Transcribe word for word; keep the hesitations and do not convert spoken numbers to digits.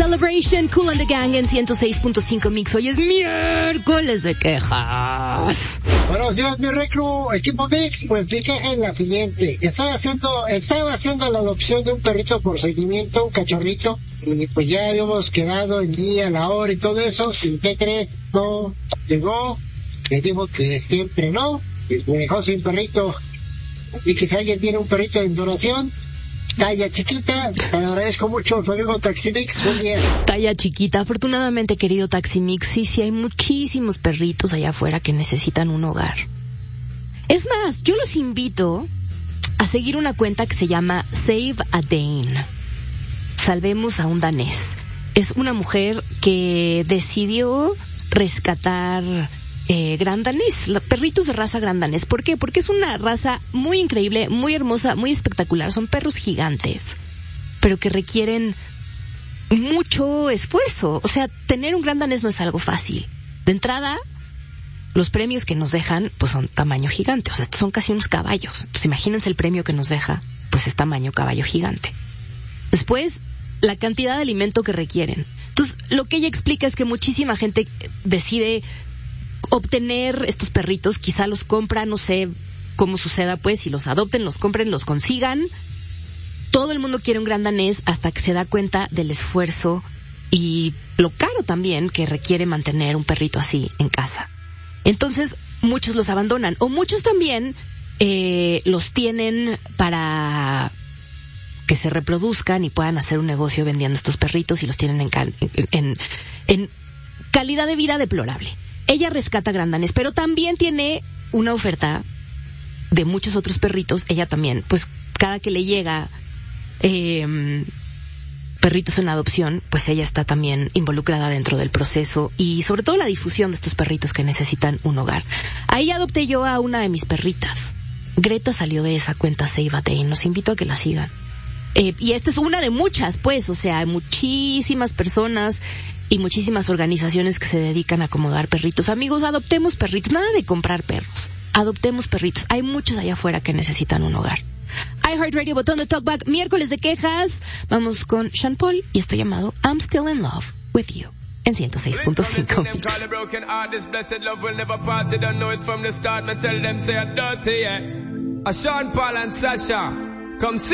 Celebration, Kool and the Gang en ciento seis punto cinco Mix. Hoy es miércoles de quejas. Buenos días, mi recru, equipo Mix. Pues mi queja es la siguiente. Estaba haciendo, estaba haciendo la adopción de un perrito por seguimiento, un cachorrito, y pues ya habíamos quedado el día, la hora y todo eso. ¿Y qué crees? No llegó. Le digo que siempre no. Y me dejó sin perrito. Y que si alguien tiene un perrito en donación, talla chiquita, te agradezco mucho, su amigo Taximix. Buen día. Talla chiquita. Afortunadamente, querido Taximix, sí, sí hay muchísimos perritos allá afuera que necesitan un hogar. Es más, yo los invito a seguir una cuenta que se llama Save a Dane. Salvemos a un danés. Es una mujer que decidió rescatar Eh, gran danés, perritos de raza gran danés. ¿Por qué? Porque es una raza muy increíble, muy hermosa, muy espectacular. Son perros gigantes, pero que requieren mucho esfuerzo. O sea, tener un gran danés no es algo fácil. De entrada, los premios que nos dejan, pues son tamaño gigante. O sea, estos son casi unos caballos. Entonces, imagínense el premio que nos deja, pues es tamaño caballo gigante. Después, la cantidad de alimento que requieren. Entonces, lo que ella explica es que muchísima gente decide obtener estos perritos, quizá los compran, no sé cómo suceda, pues, si los adopten, los compren, los consigan. Todo el mundo quiere un gran danés hasta que se da cuenta del esfuerzo y lo caro también que requiere mantener un perrito así en casa. Entonces, muchos los abandonan, o muchos también eh, los tienen para que se reproduzcan y puedan hacer un negocio vendiendo estos perritos y los tienen en, cal- en, en, en calidad de vida deplorable. Ella rescata gran danés, pero también tiene una oferta de muchos otros perritos. Ella también, pues cada que le llega eh, perritos en adopción, pues ella está también involucrada dentro del proceso y sobre todo la difusión de estos perritos que necesitan un hogar. Ahí adopté yo a una de mis perritas. Greta salió de esa cuenta Save a Dane. Los invito a que la sigan. Eh, y esta es una de muchas, pues, o sea, hay muchísimas personas y muchísimas organizaciones que se dedican a acomodar perritos. Amigos, adoptemos perritos, nada de comprar perros, adoptemos perritos. Hay muchos allá afuera que necesitan un hogar. iHeartRadio, botón de talkback, miércoles de quejas. Vamos con Sean Paul y esto llamado I'm Still in Love with You en ciento seis punto cinco Mix.